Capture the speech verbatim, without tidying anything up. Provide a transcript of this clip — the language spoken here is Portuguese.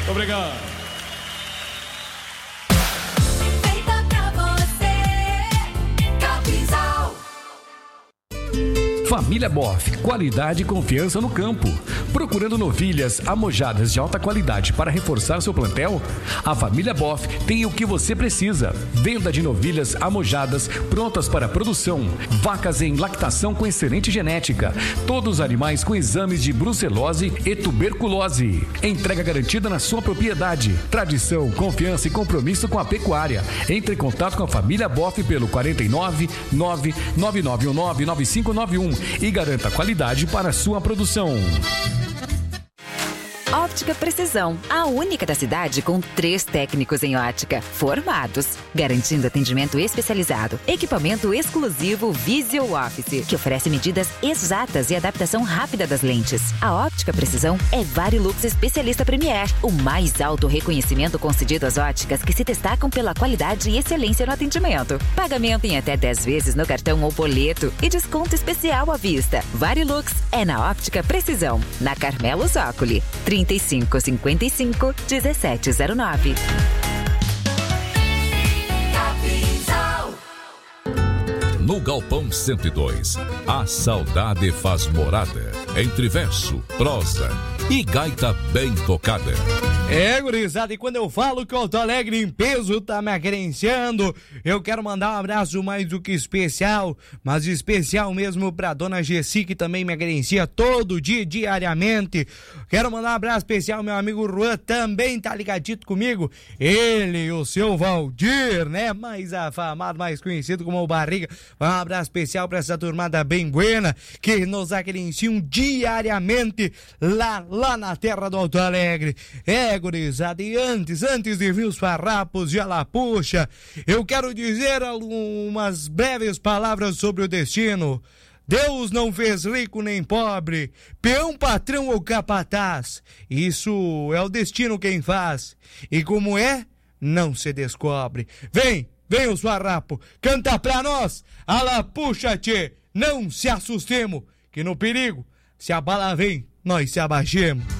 Obrigado. Família Boff, qualidade e confiança no campo. Procurando novilhas amojadas de alta qualidade para reforçar seu plantel? A Família Boff tem o que você precisa. Venda de novilhas amojadas prontas para produção. Vacas em lactação com excelente genética. Todos os animais com exames de brucelose e tuberculose. Entrega garantida na sua propriedade. Tradição, confiança e compromisso com a pecuária. Entre em contato com a Família Boff pelo quarenta e nove, nove nove nove um nove, nove cinco nove um e garanta qualidade para a sua produção. Óptica Precisão, a única da cidade com três técnicos em ótica, formados, garantindo atendimento especializado, equipamento exclusivo Visual Office, que oferece medidas exatas e adaptação rápida das lentes. A Óptica Precisão é Varilux Especialista Premier, o mais alto reconhecimento concedido às óticas que se destacam pela qualidade e excelência no atendimento. Pagamento em até dez vezes no cartão ou boleto e desconto especial à vista. Varilux é na Óptica Precisão, na Carmelo Zócoli, trinta e cinco, cinquenta e cinco, dezessete zero nove. No Galpão cento e dois, a saudade faz morada, entre verso, prosa e gaita bem tocada. É, gurizada, e quando eu falo que o Alto Alegre em peso tá me acrenciando, eu quero mandar um abraço mais do que especial, mas especial mesmo pra dona Gessi, que também me acrencia todo dia, diariamente. Quero mandar um abraço especial ao meu amigo Juan, também tá ligadito comigo. Ele e o seu Valdir, né, mais afamado, mais conhecido como o Barriga. Um abraço especial pra essa turmada bem buena, que nos acrenciam diariamente lá, lá na terra do Alto Alegre. É, gurizada, e antes, antes de vir os farrapos de Alapuxa, eu quero dizer algumas breves palavras sobre o destino. Deus não fez rico nem pobre, peão, patrão ou capataz. Isso é o destino quem faz. E como é, não se descobre. Vem, vem os farrapos, canta pra nós, Alapuxa, tchê, não se assustemos, que no perigo, se a bala vem, nós se abaixemos.